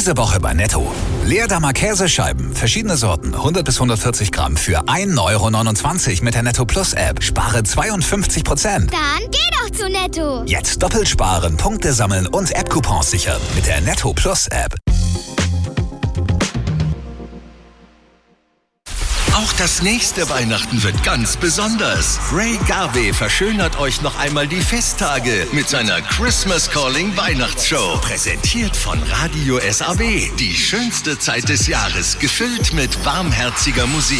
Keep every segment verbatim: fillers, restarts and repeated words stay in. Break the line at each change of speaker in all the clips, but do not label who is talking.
Diese Woche bei Netto. Leerdammer Käsescheiben, verschiedene Sorten, hundert bis hundertvierzig Gramm für ein Euro neunundzwanzig mit der Netto Plus App. Spare zweiundfünfzig Prozent.
Dann geh doch zu Netto.
Jetzt doppelt sparen, Punkte sammeln und App-Coupons sichern mit der Netto Plus App.
Auch das nächste Weihnachten wird ganz besonders. Ray Garvey verschönert euch noch einmal die Festtage mit seiner Christmas Calling Weihnachtsshow. Präsentiert von Radio S A W. Die schönste Zeit des Jahres, gefüllt mit warmherziger Musik.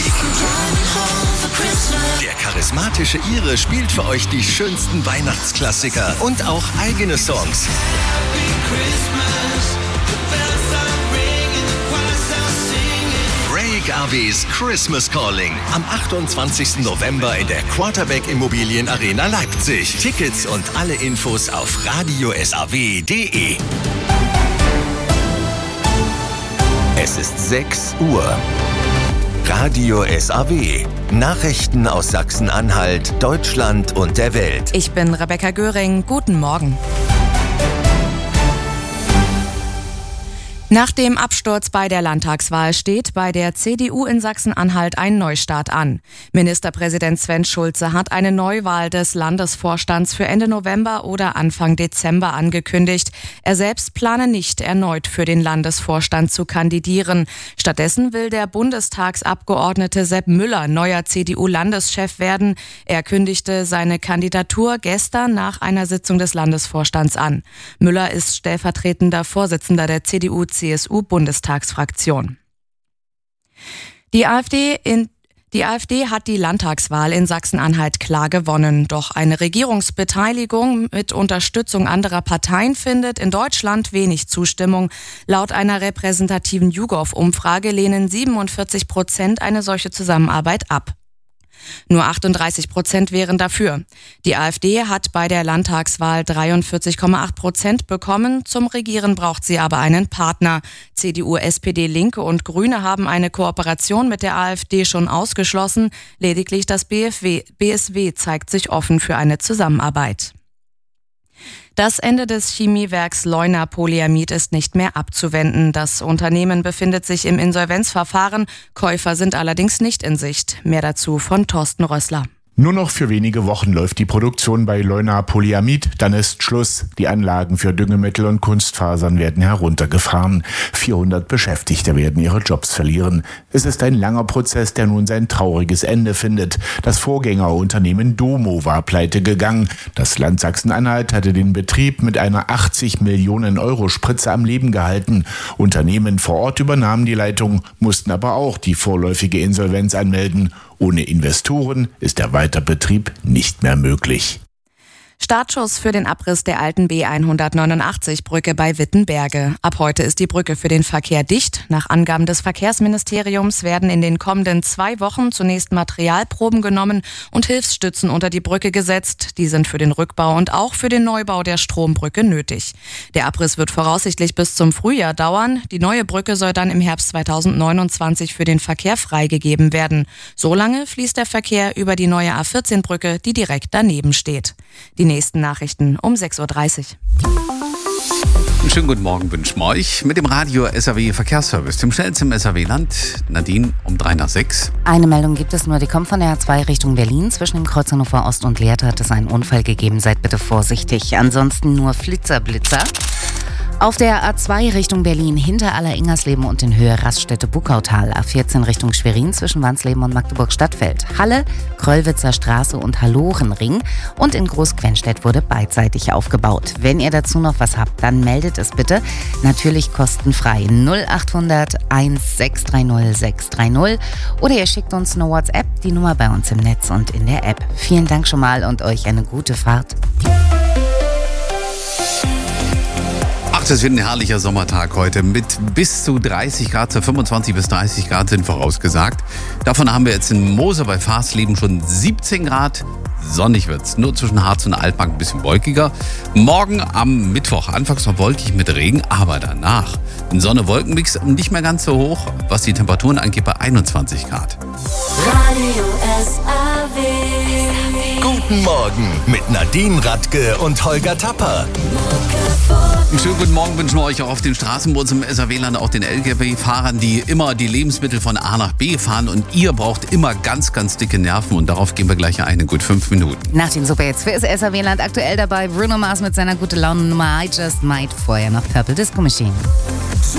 Der charismatische Ire spielt für euch die schönsten Weihnachtsklassiker und auch eigene Songs. Ray Garveys Christmas Calling am achtundzwanzigsten November in der Quarterback Immobilien Arena Leipzig. Tickets und alle Infos auf radio s a w punkt d e. Es ist sechs Uhr. Radio S A W. Nachrichten aus Sachsen-Anhalt, Deutschland und der Welt.
Ich bin Rebecca Göring. Guten Morgen. Nach dem Absturz bei der Landtagswahl steht bei der C D U in Sachsen-Anhalt ein Neustart an. Ministerpräsident Sven Schulze hat eine Neuwahl des Landesvorstands für Ende November oder Anfang Dezember angekündigt. Er selbst plane nicht, erneut für den Landesvorstand zu kandidieren. Stattdessen will der Bundestagsabgeordnete Sepp Müller neuer C D U-Landeschef werden. Er kündigte seine Kandidatur gestern nach einer Sitzung des Landesvorstands an. Müller ist stellvertretender Vorsitzender der C D U C S U-Bundestagsfraktion. Die AfD in Die AfD hat die Landtagswahl in Sachsen-Anhalt klar gewonnen. Doch eine Regierungsbeteiligung mit Unterstützung anderer Parteien findet in Deutschland wenig Zustimmung. Laut einer repräsentativen YouGov-Umfrage lehnen siebenundvierzig Prozent eine solche Zusammenarbeit ab. Nur achtunddreißig Prozent wären dafür. Die AfD hat bei der Landtagswahl dreiundvierzig Komma acht Prozent bekommen. Zum Regieren braucht sie aber einen Partner. C D U, S P D, Linke und Grüne haben eine Kooperation mit der AfD schon ausgeschlossen. Lediglich das B F W, B S W zeigt sich offen für eine Zusammenarbeit. Das Ende des Chemiewerks Leuna Polyamid ist nicht mehr abzuwenden. Das Unternehmen befindet sich im Insolvenzverfahren. Käufer sind allerdings nicht in Sicht. Mehr dazu von Thorsten Rössler.
Nur noch für wenige Wochen läuft die Produktion bei Leuna Polyamid, dann ist Schluss. Die Anlagen für Düngemittel und Kunstfasern werden heruntergefahren. vierhundert Beschäftigte werden ihre Jobs verlieren. Es ist ein langer Prozess, der nun sein trauriges Ende findet. Das Vorgängerunternehmen Domo war pleite gegangen. Das Land Sachsen-Anhalt hatte den Betrieb mit einer achtzig Millionen Euro Spritze am Leben gehalten. Unternehmen vor Ort übernahmen die Leitung, mussten aber auch die vorläufige Insolvenz anmelden. Ohne Investoren ist der Weiterbetrieb nicht mehr möglich.
Startschuss für den Abriss der alten B hundertneunundachtzig Brücke bei Wittenberge. Ab heute ist die Brücke für den Verkehr dicht. Nach Angaben des Verkehrsministeriums werden in den kommenden zwei Wochen zunächst Materialproben genommen und Hilfsstützen unter die Brücke gesetzt. Die sind für den Rückbau und auch für den Neubau der Strombrücke nötig. Der Abriss wird voraussichtlich bis zum Frühjahr dauern. Die neue Brücke soll dann im Herbst zweitausendneunundzwanzig für den Verkehr freigegeben werden. Solange fließt der Verkehr über die neue A vierzehn Brücke, die direkt daneben steht. Die nächsten Nachrichten um sechs Uhr dreißig.
Einen schönen guten Morgen wünschen wir euch mit dem Radio S A W Verkehrsservice, dem schnellsten im S A W-Land. Nadine um drei nach sechs.
Eine Meldung gibt es nur, die kommt von der A zwei Richtung Berlin. Zwischen dem Kreuz Hannover Ost und Lehrte hat es einen Unfall gegeben. Seid bitte vorsichtig. Ansonsten nur Flitzer, Blitzer. Auf der A zwei Richtung Berlin hinter Aller-Ingersleben und in Höhe Raststätte-Buckautal. A vierzehn Richtung Schwerin zwischen Wansleben und Magdeburg-Stadtfeld. Halle, Kröllwitzer Straße und Hallorenring. Und in Groß-Quenstedt wurde beidseitig aufgebaut. Wenn ihr dazu noch was habt, dann meldet es bitte. Natürlich kostenfrei. null achthundert sechs drei null sechs drei null. Oder ihr schickt uns eine WhatsApp, die Nummer bei uns im Netz und in der App. Vielen Dank schon mal und euch eine gute Fahrt.
Es wird ein herrlicher Sommertag heute mit bis zu dreißig Grad, so fünfundzwanzig bis dreißig Grad sind vorausgesagt. Davon haben wir jetzt in Mosel bei Farsleben schon siebzehn Grad. Sonnig wird's, nur zwischen Harz und Altmark ein bisschen wolkiger. Morgen am Mittwoch, anfangs noch wolkig mit Regen, aber danach ein Sonne-Wolkenmix nicht mehr ganz so hoch, was die Temperaturen angeht bei einundzwanzig Grad.
Radio S A W.
Guten Morgen mit Nadine Radke und Holger Tapper.
Einen schönen guten Morgen wünschen wir euch auch auf den Straßen bei uns im S R W-Land, auch den L K W-Fahrern, die immer die Lebensmittel von A nach B fahren. Und ihr braucht immer ganz, ganz dicke Nerven. Und darauf gehen wir gleich ein in gut fünf Minuten.
Nach den Superhits für das S R W-Land aktuell dabei Bruno Mars mit seiner gute Laune Nummer I Just Might. Vorher noch Purple Disco Machine.